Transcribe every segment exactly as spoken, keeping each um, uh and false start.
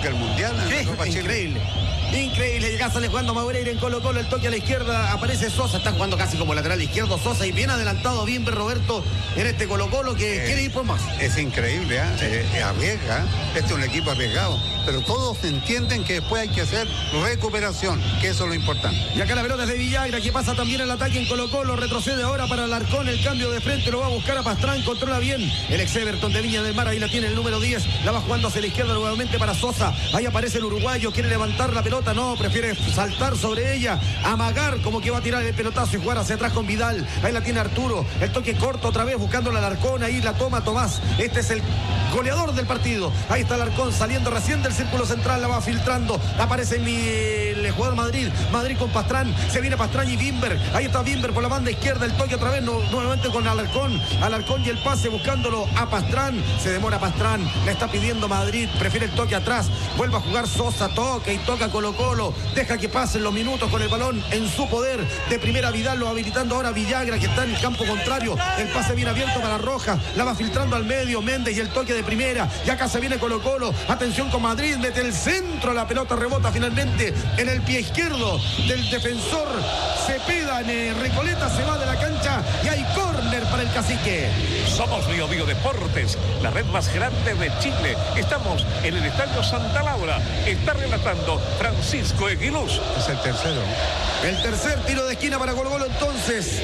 el Mundial. ¿Qué? Increíble. Increíble, ya sale jugando Madureira en Colo Colo, el toque a la izquierda, aparece Sosa, está jugando casi como lateral izquierdo Sosa y bien adelantado, bien Roberto en este Colo Colo que eh, quiere ir por más. Es increíble, ¿eh? Sí. eh, arriesga, este es un equipo arriesgado, pero todos entienden que después hay que hacer recuperación, que eso es lo importante. Y acá la pelota es de Villagra, que pasa también el ataque en Colo Colo, retrocede ahora para Alarcón, el cambio de frente, lo va a buscar a Pastrán, controla bien el ex Everton de Viña del Mar, ahí la tiene el número diez, la va jugando hacia la izquierda nuevamente para Sosa, ahí aparece el uruguayo, quiere levantar la pelota, no, prefiere saltar sobre ella, amagar como que va a tirar el pelotazo y jugar hacia atrás con Vidal. Ahí la tiene Arturo, el toque corto otra vez buscando la Alarcón, ahí la toma Tomás, este es el goleador del partido, ahí está Alarcón saliendo recién del círculo central, la va filtrando, aparece mi, el jugador Madrid, Madrid con Pastrán, se viene Pastrán y Bimber, ahí está Bimber por la banda izquierda, el toque otra vez no, nuevamente con Alarcón, Alarcón y el pase buscándolo a Pastrán, se demora Pastrán, le está pidiendo Madrid, prefiere el toque atrás, vuelve a jugar Sosa, toca y toca Colo Colo, deja que pasen los minutos con el balón en su poder, de primera Vidal, lo habilitando ahora Villagra que está en el campo contrario, el pase bien abierto para Roja, la va filtrando al medio Méndez y el toque de primera, y acá se viene Colo Colo, atención con Madrid, mete el centro, la pelota rebota finalmente en el pie izquierdo del defensor Cepeda, en Recoleta, se va de la cancha y hay córner para el Cacique. Somos Río Bio Deportes, la red más grande de Chile. Estamos en el Estadio Santa Laura. Está relatando Francisco Eguiluz. Es el tercero. El tercer tiro de esquina para Colo Colo entonces.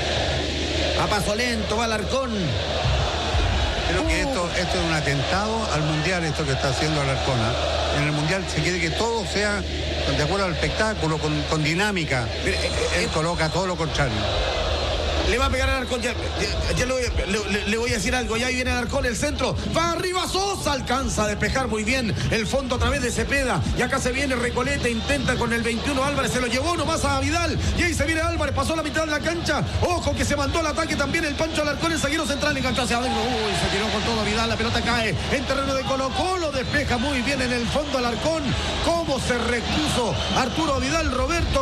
A paso lento va Alarcón. Creo que esto, esto es un atentado al Mundial, esto que está haciendo Alarcona. En el Mundial se quiere que todo sea de acuerdo al espectáculo, con, con dinámica. Él coloca todo lo contrario. Le va a pegar al Alarcón, ya, ya, ya le, voy, le, le voy a decir algo, ya ahí viene Alarcón, el centro, va arriba Sosa, alcanza a despejar muy bien el fondo a través de Cepeda, y acá se viene Recoleta, intenta con el veintiuno Álvarez, se lo llevó nomás a Vidal, y ahí se viene Álvarez, pasó la mitad de la cancha, ojo que se mandó el ataque también el Pancho Alarcón, el zaguero central, enganchó hacia adentro, uy, se tiró con todo Vidal, la pelota cae en terreno de Colo Colo, despeja muy bien en el fondo Alarcón, cómo se repuso Arturo Vidal, Roberto.